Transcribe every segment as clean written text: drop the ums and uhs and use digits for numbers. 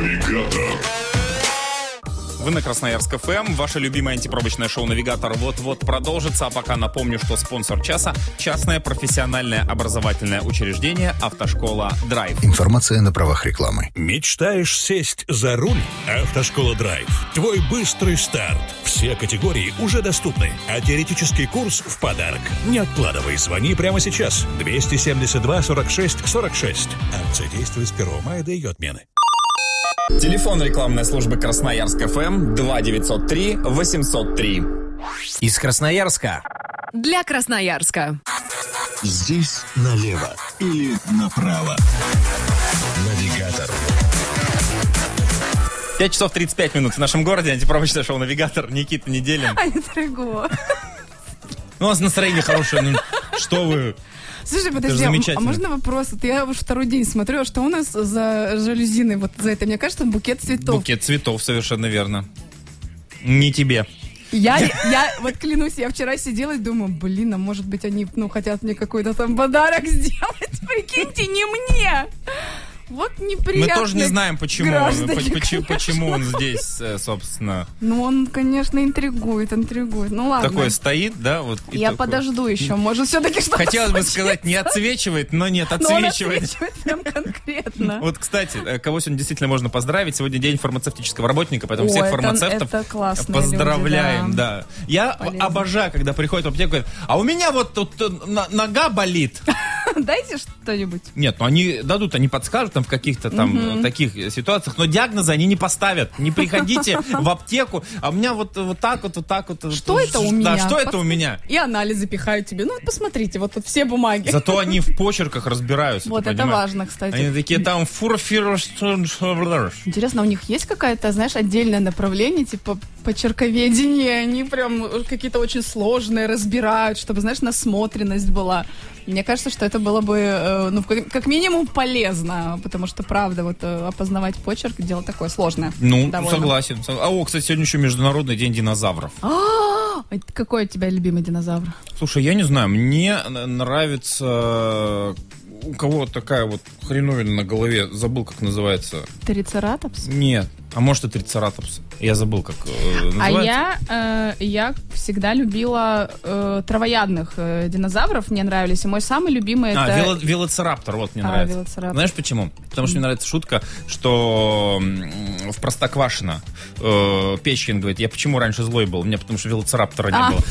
Навигатор. Вы на Красноярск ФМ. Ваше любимое антипробочное шоу «Навигатор» вот-вот продолжится. А пока напомню, что спонсор часа – частное профессиональное образовательное учреждение «Автошкола Драйв». Информация на правах рекламы. Мечтаешь сесть за руль? Автошкола Драйв. Твой быстрый старт. Все категории уже доступны, а теоретический курс в подарок. Не откладывай, звони прямо сейчас. 272 46 46. Акция действует с 1 мая до ее отмены. Телефон рекламной службы Красноярск ФМ 2903 803. Из Красноярска. Для Красноярска. Здесь налево или направо. Навигатор. 5 часов 35 минут в нашем городе. Антипробочное шоу «Навигатор». Никита Неделин. Аня Трегова. У нас настроение хорошее. Ну, что вы... Слушай, подожди, а можно вопрос? Вот я уже второй день смотрю, а что у нас за жалюзины вот за это? Мне кажется, букет цветов. Букет цветов, совершенно верно. Не тебе. Я вот клянусь, я вчера сидела и думаю, а может быть они, хотят мне какой-то там подарок сделать. Прикиньте, не мне. Вот неприятно. Мы тоже не знаем, почему он здесь, собственно. Он, конечно, интригует. Ну ладно. Такой стоит, да? Вот, я подожду еще, может, все-таки что-то хотелось бы сказать, не отсвечивает, но нет, отсвечивает. Но он отсвечивает прям конкретно. Вот, кстати, кого сегодня действительно можно поздравить, сегодня день фармацевтического работника, поэтому всех фармацевтов поздравляем. Да. Я обожаю, когда приходят в аптеку и говорят, а у меня вот тут нога болит. Дайте что-нибудь. Нет, они дадут, они подскажут в каких-то там таких ситуациях, но диагнозы они не поставят. Не приходите в аптеку, а у меня вот так вот. Что это у меня? Да, что это у меня? И анализы пихают тебе. посмотрите, вот тут все бумаги. Зато они в почерках разбираются. Вот это важно, кстати. Они такие там Интересно, у них есть какое-то, знаешь, отдельное направление, типа почерковедение? Они прям какие-то очень сложные разбирают, чтобы, знаешь, насмотренность была. Мне кажется, что это было бы, как минимум полезно, потому что, правда, вот опознавать почерк — дело такое сложное. Согласен. Кстати, сегодня еще Международный день динозавров. Какой у тебя любимый динозавр? Слушай, я не знаю, мне нравится... У кого такая вот хреновина на голове, забыл, как называется. Трицератопс? Нет, а может и трицератопс. Я забыл, как называется. А я всегда любила травоядных динозавров, мне нравились. И мой самый любимый это... Велоцираптор, вот мне нравится. Велоцираптор. Знаешь почему? Потому что мне нравится шутка, что в Простоквашино Печкин говорит, я почему раньше злой был? Мне потому что велоцираптора не было.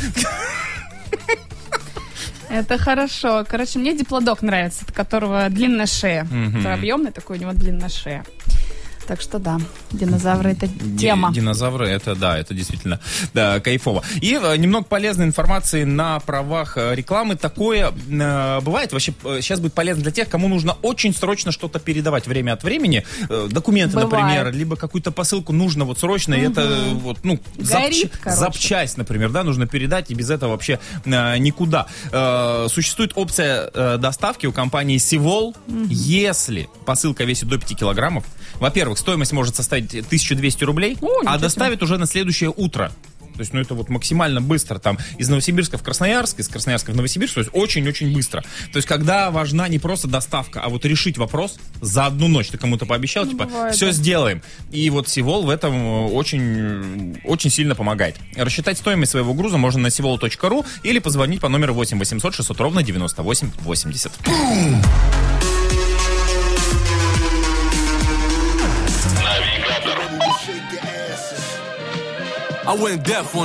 Это хорошо. Короче, мне диплодок нравится, у которого длинная шея. Который объемный такой, у него длинная шея. Так что да, динозавры — это тема. Динозавры — это действительно кайфово. И немного полезной информации на правах рекламы. Такое бывает. Вообще сейчас будет полезно для тех, кому нужно очень срочно что-то передавать время от времени. Документы, например, либо какую-то посылку нужно вот срочно. И это запчасть, например, нужно передать, и без этого вообще никуда. Существует опция доставки у компании Сивол. Если посылка весит до 5 килограммов, во-первых, стоимость может составить 1200 рублей, а доставит уже на следующее утро. То есть, это вот максимально быстро. Там из Новосибирска в Красноярск, из Красноярска в Новосибирск. То есть, очень-очень быстро. То есть, когда важна не просто доставка, а вот решить вопрос за одну ночь. Ты кому-то пообещал, все сделаем. И вот Сивол в этом очень, очень сильно помогает. Рассчитать стоимость своего груза можно на sivol.ru или позвонить по номеру 8 800 600 ровно 98 80. I went deaf on